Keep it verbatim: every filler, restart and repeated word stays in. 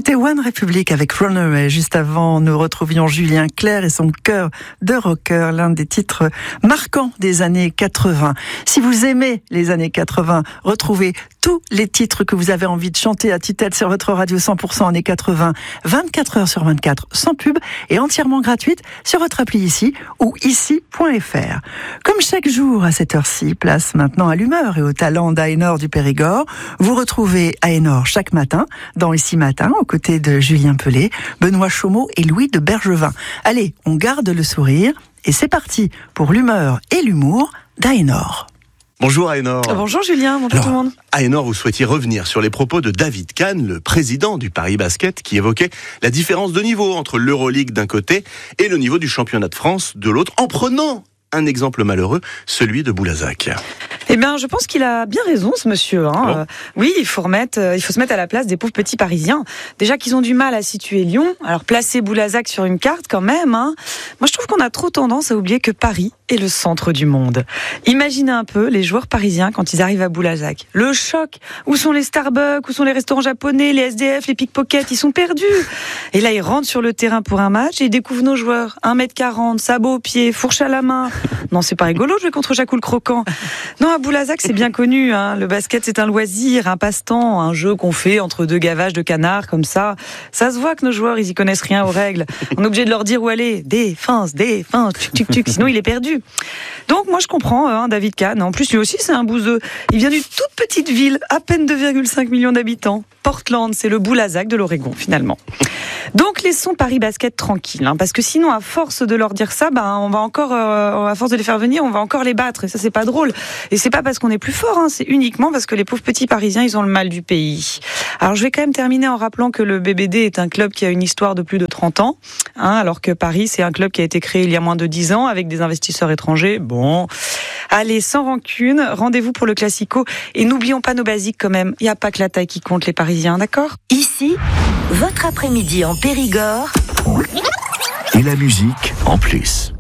C'était One Republic avec Runaway. Juste avant, nous retrouvions Julien Clerc et son cœur de rocker, l'un des titres marquants des années quatre-vingts. Si vous aimez les années quatre-vingts, retrouvez tous les titres que vous avez envie de chanter à tue-tête sur votre radio cent pour cent années quatre-vingts, vingt-quatre heures sur vingt-quatre, sans pub et entièrement gratuite sur votre appli ici ou ici point f r. Comme chaque jour à cette heure-ci, place maintenant à l'humeur et au talent d'Aénor du Périgord. Vous retrouvez Aénor chaque matin dans Ici Matin, aux côtés de Julien Pelé, Benoît Chaumeau et Louis de Bergevin. Allez, on garde le sourire et c'est parti pour l'humeur et l'humour d'Aénor. Bonjour Aénor. Bonjour Julien, bonjour Alors, tout le monde. Aénor, vous souhaitiez revenir sur les propos de David Kahn, le président du Paris Basket, qui évoquait la différence de niveau entre l'Euroleague d'un côté et le niveau du championnat de France de l'autre, en prenant un exemple malheureux, celui de Boulazac. Eh bien, je pense qu'il a bien raison, ce monsieur. Hein. Bon. Euh, oui, il faut remettre, euh, il faut se mettre à la place des pauvres petits Parisiens. Déjà qu'ils ont du mal à situer Lyon, alors placer Boulazac sur une carte quand même. Hein. Moi, je trouve qu'on a trop tendance à oublier que Paris est le centre du monde. Imaginez un peu les joueurs parisiens quand ils arrivent à Boulazac. Le choc. Où sont les Starbucks? Où sont les restaurants japonais? Les S D F, les pickpockets? Ils sont perdus. Et là, ils rentrent sur le terrain pour un match et ils découvrent nos joueurs. un mètre quarante, sabots aux pieds, fourche à la main. Non, c'est pas rigolo de jouer contre Jacques ou le Croquant. Non, à Boulazac, c'est bien connu. Hein. Le basket, c'est un loisir, un passe-temps, un jeu qu'on fait entre deux gavages de canards comme ça. Ça se voit que nos joueurs, ils y connaissent rien aux règles. On est obligé de leur dire où aller. Défense, défense, tuc, tuc, tuc. Sinon, il est perdu. Donc, moi, je comprends, hein, David Kahn. En plus, lui aussi, c'est un bouseux. Il vient d'une toute petite ville, à peine deux virgule cinq millions d'habitants. Portland, c'est le Boulazac de l'Oregon, finalement. Donc, laissons Paris Basket tranquille, hein, parce que sinon, à force de leur dire ça, ben, on va encore, euh, à force de les faire venir, on va encore les battre. Et ça, c'est pas drôle. Et c'est pas parce qu'on est plus fort, hein, c'est uniquement parce que les pauvres petits Parisiens, ils ont le mal du pays. Alors, je vais quand même terminer en rappelant que le B B D est un club qui a une histoire de plus de trente ans, hein, alors que Paris, c'est un club qui a été créé il y a moins de dix ans avec des investisseurs étrangers. Bon. Allez, sans rancune, rendez-vous pour le Classico. Et n'oublions pas nos basiques quand même. Il n'y a pas que la taille qui compte, les Parisiens, d'accord ? Ici, votre après-midi en Périgord. Et la musique en plus.